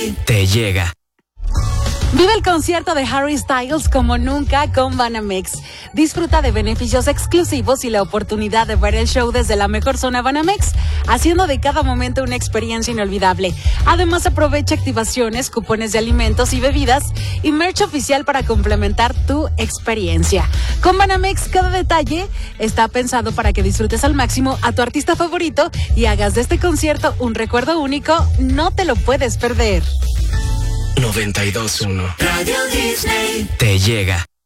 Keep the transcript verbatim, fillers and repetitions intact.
te llega. Vive el concierto de Harry Styles como nunca con Banamex. Disfruta de beneficios exclusivos y la oportunidad de ver el show desde la mejor zona Banamex, haciendo de cada momento una experiencia inolvidable. Además, aprovecha activaciones, cupones de alimentos y bebidas y merch oficial para complementar tu experiencia. Con Banamex, cada detalle está pensado para que disfrutes al máximo a tu artista favorito y hagas de este concierto un recuerdo único. No te lo puedes perder. noventa y dos punto uno Radio Disney te llega.